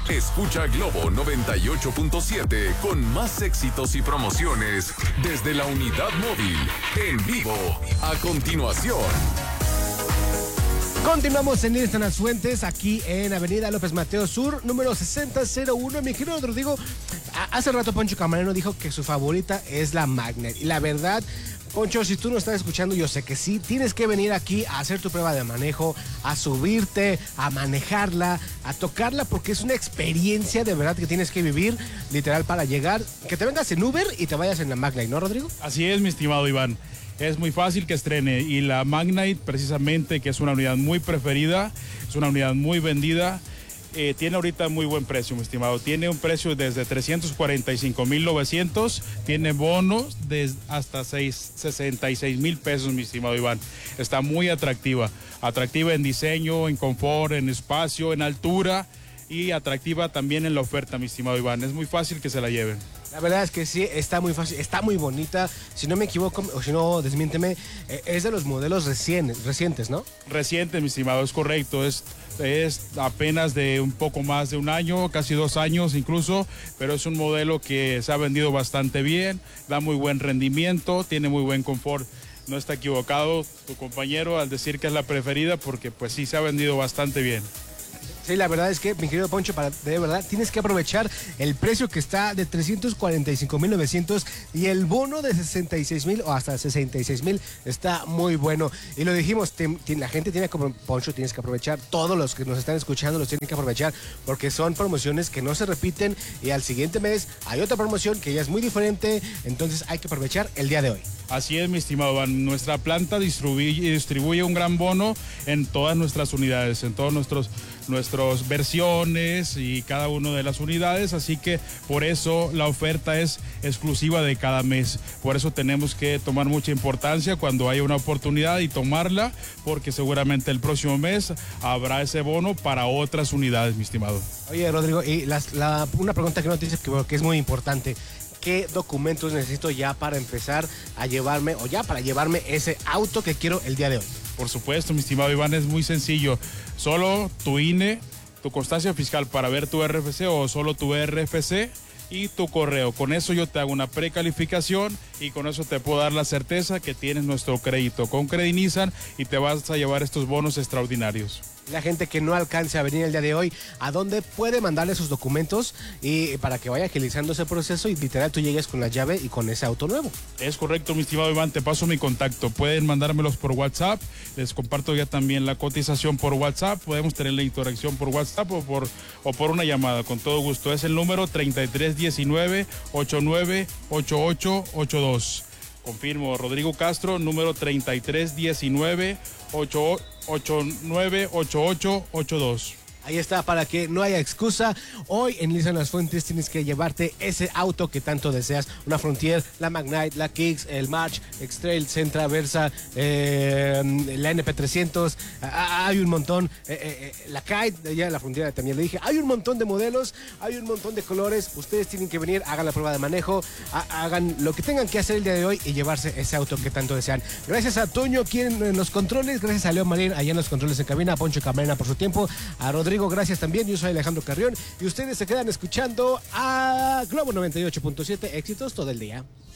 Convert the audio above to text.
Escucha Globo 98.7 con más éxitos y promociones desde la unidad móvil, en vivo, a continuación. Continuamos en Nissan Las Fuentes, aquí en Avenida López Mateo Sur, número 6001. Mi querido Rodrigo, hace rato Poncho Camarero dijo que su favorita es la Magnite. Y la verdad, Poncho, si tú no estás escuchando, yo sé que sí, tienes que venir aquí a hacer tu prueba de manejo, a subirte, a manejarla, a tocarla, porque es una experiencia de verdad que tienes que vivir, literal, para llegar, que te vengas en Uber y te vayas en la Magnite, ¿no, Rodrigo? Así es, mi estimado Iván. Es muy fácil que estrene y la Magnite, precisamente, que es una unidad muy preferida, es una unidad muy vendida, tiene ahorita muy buen precio, mi estimado. Tiene un precio desde 345,900, tiene bonos de hasta 66,000 pesos, mi estimado Iván. Está muy atractiva en diseño, en confort, en espacio, en altura y atractiva también en la oferta, mi estimado Iván. Es muy fácil que se la lleven. La verdad es que sí, está muy fácil, está muy bonita. Si no me equivoco, o si no, desmiénteme, es de los modelos recientes, ¿no? Reciente, mi estimado, es correcto. Es apenas de un poco más de un año, casi 2 años incluso, pero es un modelo que se ha vendido bastante bien, da muy buen rendimiento, tiene muy buen confort. No está equivocado tu compañero al decir que es la preferida, porque pues sí se ha vendido bastante bien. Sí, la verdad es que, mi querido Poncho, de verdad tienes que aprovechar el precio que está de 345,900 y el bono de 66,000 o hasta 66,000 está muy bueno. Y lo dijimos, la gente tiene que, Poncho, tienes que aprovechar, todos los que nos están escuchando los tienen que aprovechar, porque son promociones que no se repiten y al siguiente mes hay otra promoción que ya es muy diferente, entonces hay que aprovechar el día de hoy. Así es, mi estimado Iván. Nuestra planta distribuye un gran bono en todas nuestras unidades, en todos nuestras versiones y cada una de las unidades, así que por eso la oferta es exclusiva de cada mes. Por eso tenemos que tomar mucha importancia cuando haya una oportunidad y tomarla, porque seguramente el próximo mes habrá ese bono para otras unidades, mi estimado. Oye, Rodrigo, y una pregunta que no te dice que es muy importante. ¿Qué documentos necesito ya para empezar a llevarme, o ya para llevarme ese auto que quiero el día de hoy? Por supuesto, mi estimado Iván, es muy sencillo. Solo tu INE, tu constancia fiscal para ver tu RFC o solo tu RFC y tu correo. Con eso yo te hago una precalificación y con eso te puedo dar la certeza que tienes nuestro crédito con Credinizan y te vas a llevar estos bonos extraordinarios. La gente que no alcance a venir el día de hoy, ¿a dónde puede mandarle sus documentos y para que vaya agilizando ese proceso y literal tú llegues con la llave y con ese auto nuevo? Es correcto, mi estimado Iván, te paso mi contacto. Pueden mandármelos por WhatsApp, les comparto ya también la cotización por WhatsApp, podemos tener la interacción por WhatsApp o por una llamada, con todo gusto. Es el número 3319-898882. Confirmo, Rodrigo Castro, número 3319-898882. Ahí está, para que no haya excusa. Hoy en Nissan Las Fuentes tienes que llevarte ese auto que tanto deseas. Una Frontier, la Magnite, la Kicks, el March, X-Trail, Sentra, Versa, la NP300. Hay un montón. La Kite, ya la Frontier también le dije. Hay un montón de modelos, hay un montón de colores. Ustedes tienen que venir, hagan la prueba de manejo, hagan lo que tengan que hacer el día de hoy y llevarse ese auto que tanto desean. Gracias a Toño aquí en los controles, gracias a Leo Marín allá en los controles en cabina, a Poncho Camarena por su tiempo, a Rodrigo, gracias también. Yo soy Alejandro Carrión y ustedes se quedan escuchando a Globo 98.7, éxitos todo el día.